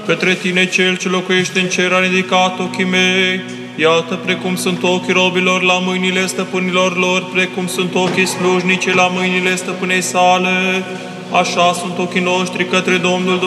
Către tine, cel ce locuiește în cer, a ridicat ochii mei. Iată precum sunt ochii robilor la mâinile stăpânilor lor, precum sunt ochii slujnice la mâinile stăpânei sale. Așa sunt ochii noștri către Domnul